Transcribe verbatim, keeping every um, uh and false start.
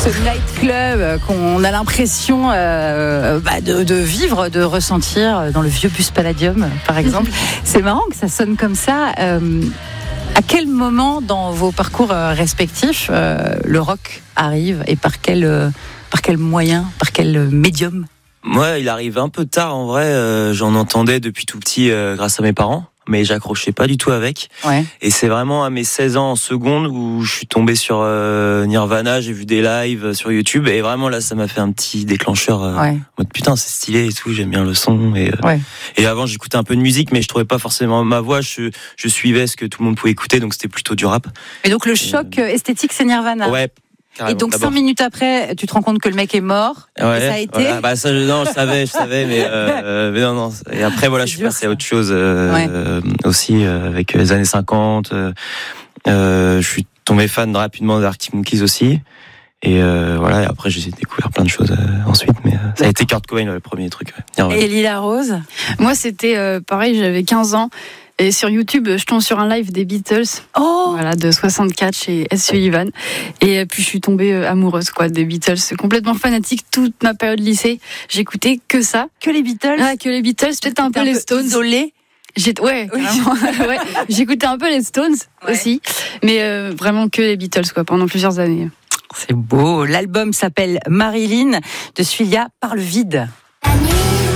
ce nightclub qu'on a l'impression euh, bah de, de vivre, de ressentir dans le vieux bus Palladium, par exemple. C'est marrant que ça sonne comme ça. Euh, à quel moment dans vos parcours respectifs euh, le rock arrive et par quel, euh, par quel moyen, par quel médium ? Moi, il arrive un peu tard en vrai. Euh, j'en entendais depuis tout petit euh, grâce à mes parents, mais j'accrochais pas du tout avec. Ouais. Et c'est vraiment à mes seize ans en seconde où je suis tombé sur euh, Nirvana, j'ai vu des lives sur YouTube et vraiment là, ça m'a fait un petit déclencheur. Euh, ouais. En mode putain, c'est stylé et tout, j'aime bien le son. Et, euh, ouais. et avant, j'écoutais un peu de musique, mais je trouvais pas forcément ma voix. Je, je suivais ce que tout le monde pouvait écouter, donc c'était plutôt du rap. Et donc le choc euh... esthétique, c'est Nirvana. Ouais. Carrément, et donc d'abord. Cinq minutes après, tu te rends compte que le mec est mort. Ouais, et ça a été. Voilà. Bah ça, je, non, je savais, je savais, mais, euh, mais non, non. Et après, voilà, c'est je suis dur, passé ça. À autre chose euh, ouais. euh, aussi euh, avec les années cinquante. Euh, euh, je suis tombé fan rapidement d'Arctic Monkeys aussi. Et euh, voilà. Et après, j'ai découvert plein de choses euh, ensuite, mais euh, ça a été Kurt Cobain le premier truc. Ouais. Et Lila Rose. Moi, c'était euh, pareil. J'avais quinze ans. Et sur YouTube, je tombe sur un live des Beatles, oh voilà, de soixante-quatre chez S E Ivan. Et puis je suis tombée amoureuse quoi des Beatles, complètement fanatique toute ma période lycée. J'écoutais que ça, que les Beatles, ah, que les Beatles, peut-être un peu un les peu Stones. Isolé. J'ai ouais, oui. ouais, j'écoutais un peu les Stones ouais. aussi, mais euh, vraiment que les Beatles quoi pendant plusieurs années. C'est beau. L'album s'appelle Marilyn de Suilia par le vide.